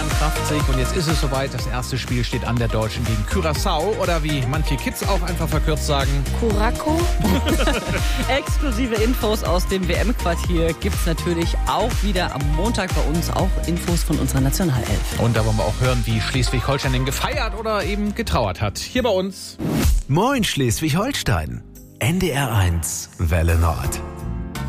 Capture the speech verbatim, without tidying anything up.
Jan Kraftzig. Und jetzt ist es soweit, das erste Spiel steht an, der Deutschen gegen Curaçao. Oder wie manche Kids auch einfach verkürzt sagen, Curacao. Exklusive Infos aus dem W M-Quartier gibt's natürlich auch wieder am Montag bei uns. Auch Infos von unserer Nationalelf. und da wollen wir auch hören, wie Schleswig-Holstein denn gefeiert oder eben getrauert hat. Hier bei uns. Moin Schleswig-Holstein. N D R eins Welle Nord.